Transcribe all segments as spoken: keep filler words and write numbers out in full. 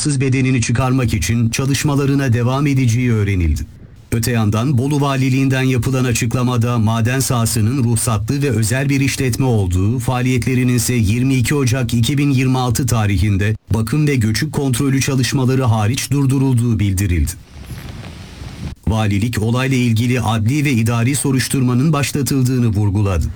cansız bedenini çıkarmak için çalışmalarına devam edeceği öğrenildi. Öte yandan Bolu Valiliğinden yapılan açıklamada maden sahasının ruhsatlı ve özel bir işletme olduğu, faaliyetlerinin ise yirmi iki Ocak iki bin yirmi altı tarihinde bakım ve göçük kontrolü çalışmaları hariç durdurulduğu bildirildi. Valilik olayla ilgili adli ve idari soruşturmanın başlatıldığını vurguladı.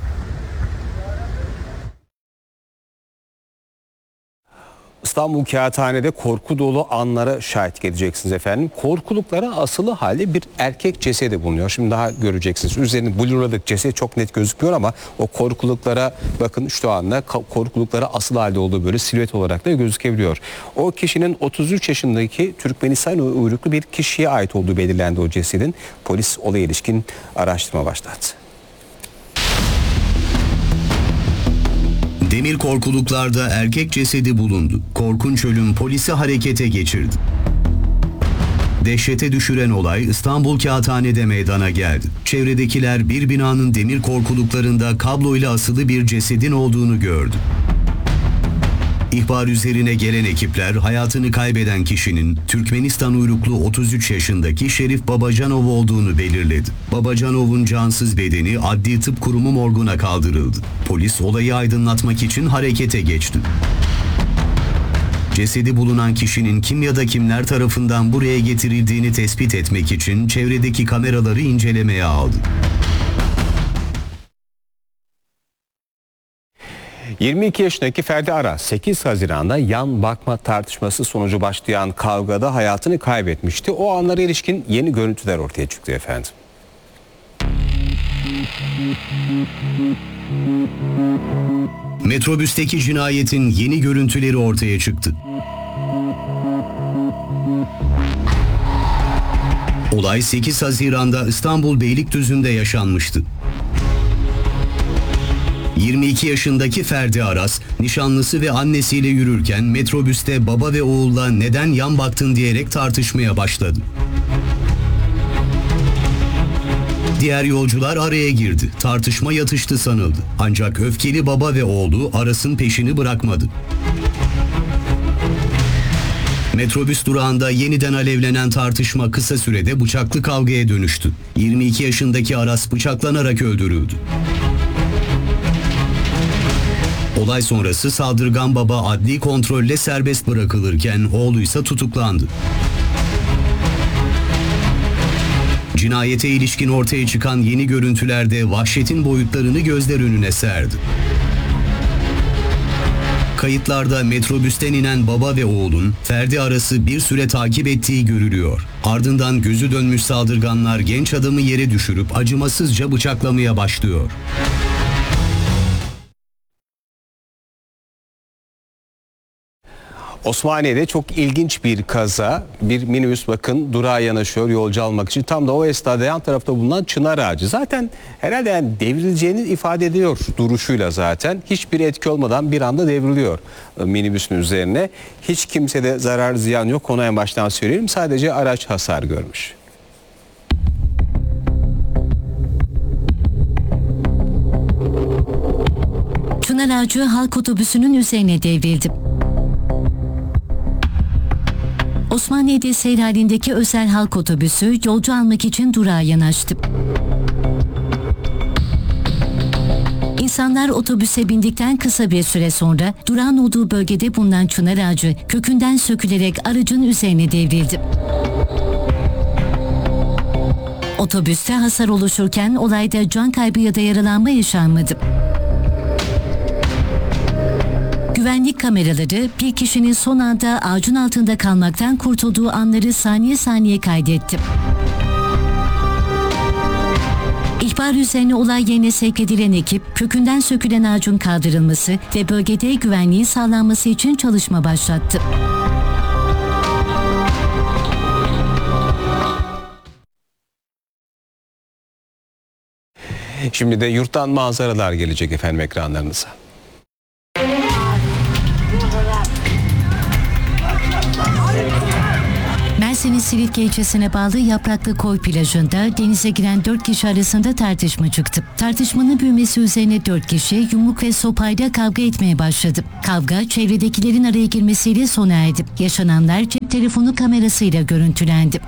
İstanbul Kağıthane'de korku dolu anlara şahitlik edeceksiniz efendim. Korkuluklara asılı halde bir erkek cesedi bulunuyor. Şimdi daha göreceksiniz. Üzerinde blurladık, ceset çok net gözükmüyor ama o korkuluklara bakın şu anda korkuluklara asılı halde olduğu böyle silüet olarak da gözükebiliyor. O kişinin otuz üç yaşındaki Türkmenistan uyruklu bir kişiye ait olduğu belirlendi o cesedin. Polis olaya ilişkin araştırma başlattı. Demir korkuluklarda erkek cesedi bulundu. Korkunç ölüm polisi harekete geçirdi. Dehşete düşüren olay İstanbul Kağıthane'de meydana geldi. Çevredekiler bir binanın demir korkuluklarında kabloyla asılı bir cesedin olduğunu gördü. İhbar üzerine gelen ekipler hayatını kaybeden kişinin Türkmenistan uyruklu otuz üç yaşındaki Şerif Babacanov olduğunu belirledi. Babacanov'un cansız bedeni Adli Tıp Kurumu morguna kaldırıldı. Polis olayı aydınlatmak için harekete geçti. Cesedi bulunan kişinin kim ya da kimler tarafından buraya getirildiğini tespit etmek için çevredeki kameraları incelemeye aldı. yirmi iki yaşındaki Ferdi Aras sekiz Haziran'da yan bakma tartışması sonucu başlayan kavgada hayatını kaybetmişti. O anlara ilişkin yeni görüntüler ortaya çıktı efendim. Metrobüsteki cinayetin yeni görüntüleri ortaya çıktı. Olay sekiz Haziran'da İstanbul Beylikdüzü'nde yaşanmıştı. yirmi iki yaşındaki Ferdi Aras, nişanlısı ve annesiyle yürürken metrobüste baba ve oğulla neden yan baktın diyerek tartışmaya başladı. Diğer yolcular araya girdi. Tartışma yatıştı sanıldı. Ancak öfkeli baba ve oğlu Aras'ın peşini bırakmadı. Metrobüs durağında yeniden alevlenen tartışma kısa sürede bıçaklı kavgaya dönüştü. yirmi iki yaşındaki Aras bıçaklanarak öldürüldü. Olay sonrası saldırgan baba adli kontrolle serbest bırakılırken oğluysa tutuklandı. Cinayete ilişkin ortaya çıkan yeni görüntülerde vahşetin boyutlarını gözler önüne serdi. Kayıtlarda metrobüsten inen baba ve oğlun Ferdi Aras'ı bir süre takip ettiği görülüyor. Ardından gözü dönmüş saldırganlar genç adamı yere düşürüp acımasızca bıçaklamaya başlıyor. Osmaniye'de çok ilginç bir kaza. Bir minibüs bakın durağa yanaşıyor yolcu almak için. Tam da o esnada yan tarafta bulunan çınar ağacı. Zaten herhalde yani devrileceğini ifade ediyor duruşuyla zaten. Hiçbir etki olmadan bir anda devriliyor minibüsün üzerine. Hiç kimsede zarar ziyan yok. Onu en baştan söyleyelim. Sadece araç hasar görmüş. Çınar ağacı halk otobüsünün üzerine devrildi. Osmaniye'de seyir halindeki özel halk otobüsü yolcu almak için durağa yanaştı. İnsanlar otobüse bindikten kısa bir süre sonra durağın olduğu bölgede bulunan çınar ağacı kökünden sökülerek aracın üzerine devrildi. Otobüste hasar oluşurken olayda can kaybı ya da yaralanma yaşanmadı. Güvenlik kameraları bir kişinin son anda ağacın altında kalmaktan kurtulduğu anları saniye saniye kaydetti. İhbar üzerine olay yerine sevk edilen ekip kökünden sökülen ağacın kaldırılması ve bölgede güvenliğin sağlanması için çalışma başlattı. Şimdi de yurttan manzaralar gelecek efendim ekranlarınıza. Mersin'in Silifke ilçesine bağlı Yapraklı Koy plajında denize giren dört kişi arasında tartışma çıktı. Tartışmanın büyümesi üzerine dört kişi yumruk ve sopayla kavga etmeye başladı. Kavga çevredekilerin araya girmesiyle sona erdi. Yaşananlar cep cep telefonu kamerasıyla görüntülendi.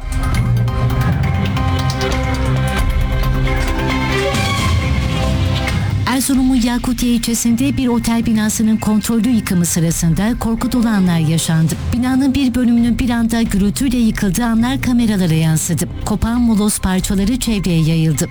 Erzurum'un Yakutiye ilçesinde bir otel binasının kontrollü yıkımı sırasında korku dolu anlar yaşandı. Binanın bir bölümünün bir anda gürültüyle yıkıldığı anlar kameralara yansıdı. Kopan moloz parçaları çevreye yayıldı.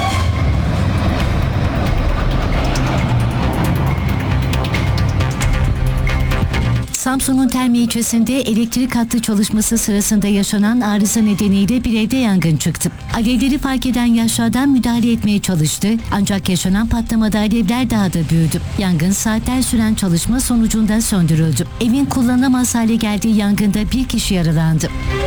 Samsun'un Terme ilçesinde elektrik hattı çalışması sırasında yaşanan arıza nedeniyle bir evde yangın çıktı. Alevleri fark eden yaşlılardan müdahale etmeye çalıştı ancak yaşanan patlamada alevler daha da büyüdü. Yangın saatler süren çalışma sonucunda söndürüldü. Evin kullanılamaz hale geldiği yangında bir kişi yaralandı.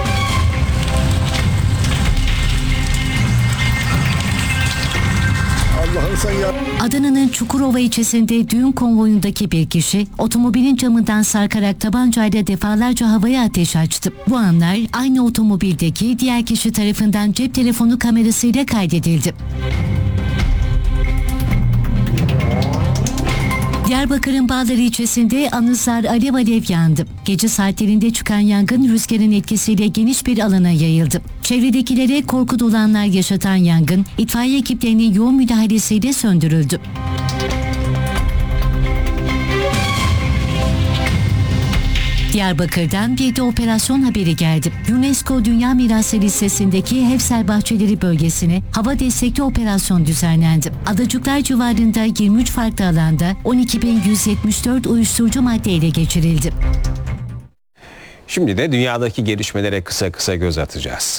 Adana'nın Çukurova ilçesinde düğün konvoyundaki bir kişi otomobilin camından sarkarak tabancayla defalarca havaya ateş açtı. Bu anlar aynı otomobildeki diğer kişi tarafından cep telefonu kamerasıyla kaydedildi. Diyarbakır'ın Bağlar ilçesinde anızlar alev alev yandı. Gece saatlerinde çıkan yangın rüzgarın etkisiyle geniş bir alana yayıldı. Çevredekilere korku dolu anlar yaşatan yangın itfaiye ekiplerinin yoğun müdahalesiyle söndürüldü. Diyarbakır'dan bir de operasyon haberi geldi. UNESCO Dünya Mirası listesindeki Hevsel Bahçeleri bölgesine hava destekli operasyon düzenlendi. Adacıklar civarında yirmi üç farklı alanda on iki bin yüz yetmiş dört uyuşturucu madde ele geçirildi. Şimdi de dünyadaki gelişmelere kısa kısa göz atacağız.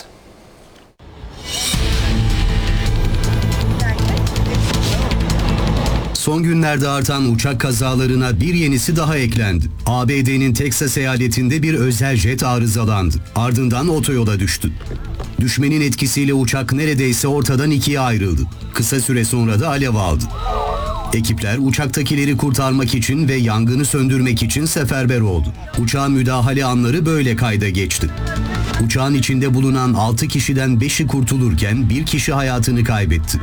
Son günlerde artan uçak kazalarına bir yenisi daha eklendi. A B D'nin Teksas eyaletinde bir özel jet arızalandı. Ardından otoyola düştü. Düşmenin etkisiyle uçak neredeyse ortadan ikiye ayrıldı. Kısa süre sonra da alev aldı. Ekipler uçaktakileri kurtarmak için ve yangını söndürmek için seferber oldu. Uçağın müdahale anları böyle kayda geçti. Uçağın içinde bulunan altı kişiden beşi kurtulurken bir kişi hayatını kaybetti.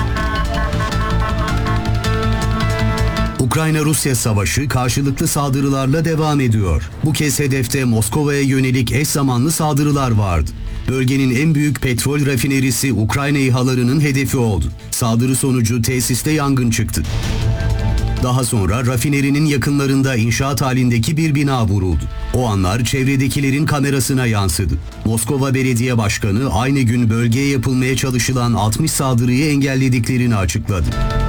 Ukrayna-Rusya savaşı karşılıklı saldırılarla devam ediyor. Bu kez hedefte Moskova'ya yönelik eş zamanlı saldırılar vardı. Bölgenin en büyük petrol rafinerisi Ukrayna İHA'larının hedefi oldu. Saldırı sonucu tesiste yangın çıktı. Daha sonra rafinerinin yakınlarında inşaat halindeki bir bina vuruldu. O anlar çevredekilerin kamerasına yansıdı. Moskova Belediye Başkanı aynı gün bölgeye yapılmaya çalışılan altmış saldırıyı engellediklerini açıkladı.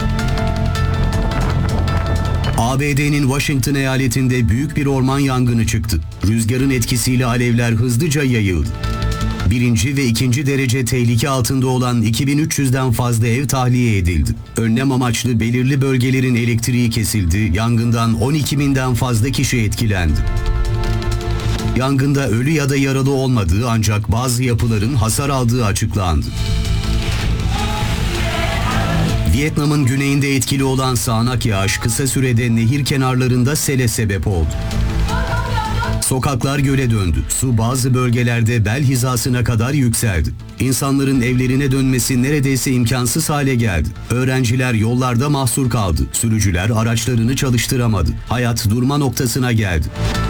A B D'nin Washington eyaletinde büyük bir orman yangını çıktı. Rüzgarın etkisiyle alevler hızlıca yayıldı. Birinci ve ikinci derece tehlike altında olan iki bin üç yüzden fazla ev tahliye edildi. Önlem amaçlı belirli bölgelerin elektriği kesildi, yangından on iki binden fazla kişi etkilendi. Yangında ölü ya da yaralı olmadığı ancak bazı yapıların hasar aldığı açıklandı. Vietnam'ın güneyinde etkili olan sağanak yağış kısa sürede nehir kenarlarında sele sebep oldu. Sokaklar göle döndü. Su bazı bölgelerde bel hizasına kadar yükseldi. İnsanların evlerine dönmesi neredeyse imkansız hale geldi. Öğrenciler yollarda mahsur kaldı. Sürücüler araçlarını çalıştıramadı. Hayat durma noktasına geldi.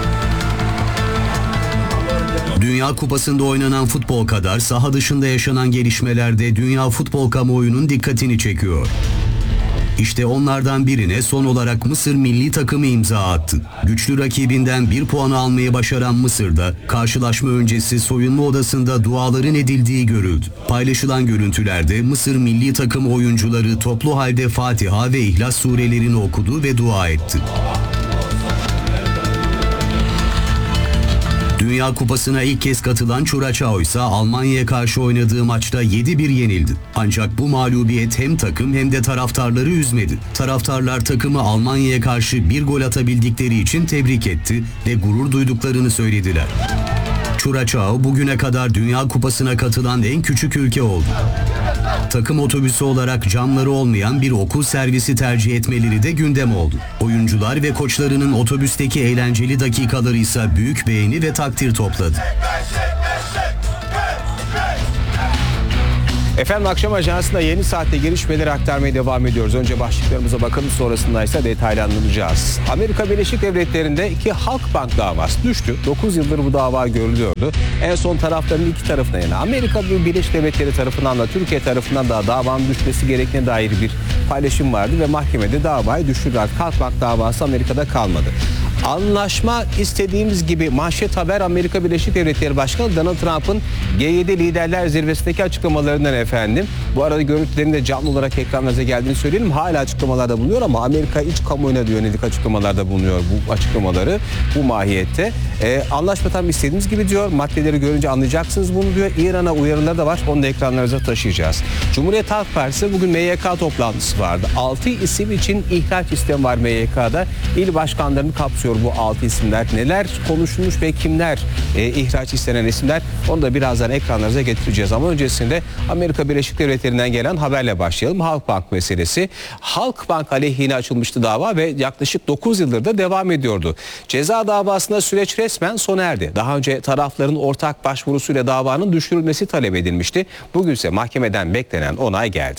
Dünya Kupası'nda oynanan futbol kadar saha dışında yaşanan gelişmelerde dünya futbol kamuoyunun dikkatini çekiyor. İşte onlardan birine son olarak Mısır milli takımı imza attı. Güçlü rakibinden bir puan almayı başaran Mısır'da karşılaşma öncesi soyunma odasında duaların edildiği görüldü. Paylaşılan görüntülerde Mısır milli takım oyuncuları toplu halde Fatiha ve İhlas surelerini okudu ve dua etti. Dünya Kupası'na ilk kez katılan Curaçao ise Almanya'ya karşı oynadığı maçta yedi bir yenildi. Ancak bu mağlubiyet hem takım hem de taraftarları üzmedi. Taraftarlar takımı Almanya'ya karşı bir gol atabildikleri için tebrik etti ve gurur duyduklarını söylediler. Curaçao bugüne kadar Dünya Kupası'na katılan en küçük ülke oldu. Takım otobüsü olarak camları olmayan bir okul servisi tercih etmeleri de gündem oldu. Oyuncular ve koçlarının otobüsteki eğlenceli dakikaları ise büyük beğeni ve takdir topladı. Efendim akşam ajansında yeni saatte gelişmeleri aktarmaya devam ediyoruz. Önce başlıklarımıza bakalım, sonrasında ise detaylandıracağız. Amerika Birleşik Devletleri'nde iki Halkbank davası düştü. dokuz yıldır bu dava görülüyordu. En son tarafların iki tarafına yani Amerika Birleşik Devletleri tarafından da Türkiye tarafından da davanın düşmesi gerektiğine dair bir paylaşım vardı ve mahkemede davayı düşürdüler. Halkbank davası Amerika'da kalmadı. Anlaşma istediğimiz gibi manşet haber Amerika Birleşik Devletleri Başkanı Donald Trump'ın G yedi Liderler Zirvesi'ndeki açıklamalarından efendim. Bu arada görüntülerin de canlı olarak ekranlarınıza geldiğini söyleyelim. Hala açıklamalarda bulunuyor ama Amerika iç kamuoyuna yönelik açıklamalarda bulunuyor bu açıklamaları bu mahiyette. Ee, anlaşma tam istediğimiz gibi diyor. Maddeleri görünce anlayacaksınız bunu diyor. İran'a uyarıları da var. Onu da ekranlarınıza taşıyacağız. Cumhuriyet Halk Partisi bugün M Y K toplantısı vardı. altı isim için ihraç istemi var M Y K'da. İl başkanlarını kapsıyor bu altı isimler. Neler konuşulmuş ve kimler e, ihraç istenen isimler, onu da birazdan ekranlarınıza getireceğiz. Ama öncesinde Amerika Birleşik Devletleri'nden gelen haberle başlayalım. Halkbank meselesi. Halkbank aleyhine açılmıştı dava ve yaklaşık dokuz yıldır da devam ediyordu. Ceza davasında süreç resmen sona erdi. Daha önce tarafların ortak başvurusuyla davanın düşürülmesi talep edilmişti. Bugün ise mahkemeden beklenen onay geldi.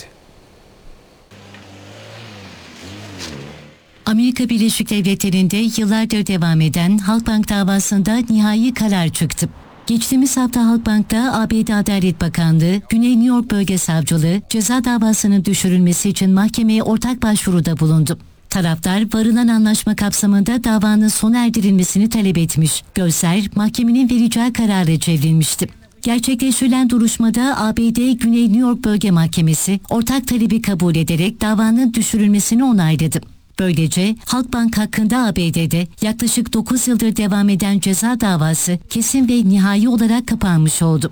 Amerika Birleşik Devletleri'nde yıllardır devam eden Halkbank davasında nihai karar çıktı. Geçtiğimiz hafta Halkbank'ta A B D Adalet Bakanlığı, Güney New York Bölge Savcılığı ceza davasının düşürülmesi için mahkemeye ortak başvuruda bulundu. Taraflar varılan anlaşma kapsamında davanın sona erdirilmesini talep etmiş. Gözler mahkemenin vereceği karara çevrilmişti. Gerçekleştirilen duruşmada A B D Güney New York Bölge Mahkemesi ortak talebi kabul ederek davanın düşürülmesini onayladı. Böylece Halkbank hakkında A B D'de yaklaşık dokuz yıldır devam eden ceza davası kesin ve nihai olarak kapanmış oldu.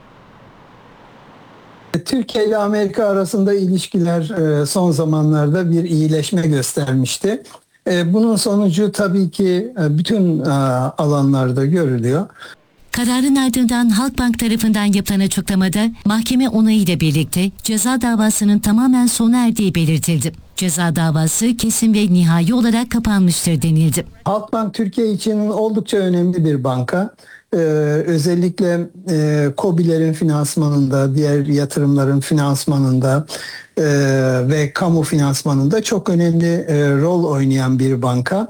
Türkiye ile Amerika arasında ilişkiler son zamanlarda bir iyileşme göstermişti. Bunun sonucu tabii ki bütün alanlarda görülüyor. Kararın ardından Halkbank tarafından yapılan açıklamada mahkeme onayıyla birlikte ceza davasının tamamen sona erdiği belirtildi. Ceza davası kesin ve nihai olarak kapanmıştır denildi. Halkbank Türkiye için oldukça önemli bir banka. Ee, özellikle e, KOBİ'lerin finansmanında, diğer yatırımların finansmanında e, ve kamu finansmanında çok önemli e, rol oynayan bir banka.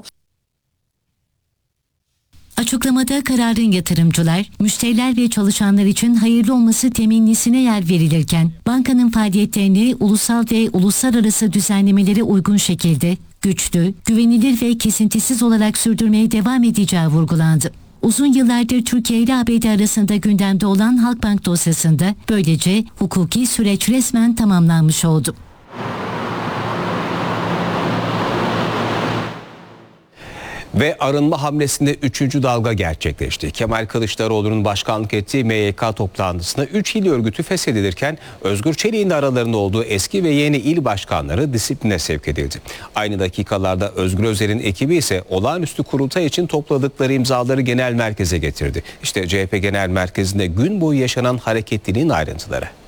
Açıklamada kararın yatırımcılar, müşteriler ve çalışanlar için hayırlı olması temennisine yer verilirken, bankanın faaliyetlerini ulusal ve uluslararası düzenlemelere uygun şekilde güçlü, güvenilir ve kesintisiz olarak sürdürmeye devam edeceği vurgulandı. Uzun yıllardır Türkiye ile A B D arasında gündemde olan Halkbank dosyasında böylece hukuki süreç resmen tamamlanmış oldu. Ve arınma hamlesinde üçüncü dalga gerçekleşti. Kemal Kılıçdaroğlu'nun başkanlık ettiği M Y K toplantısında üç il örgütü feshedilirken Özgür Çelik'in de aralarında olduğu eski ve yeni il başkanları disipline sevk edildi. Aynı dakikalarda Özgür Özel'in ekibi ise olağanüstü kurultay için topladıkları imzaları genel merkeze getirdi. İşte C H P Genel Merkezi'nde gün boyu yaşanan hareketliliğin ayrıntıları.